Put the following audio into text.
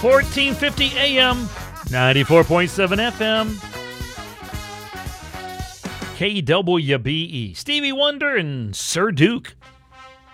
1450 AM, 94.7 FM. KWBE. Stevie Wonder and Sir Duke.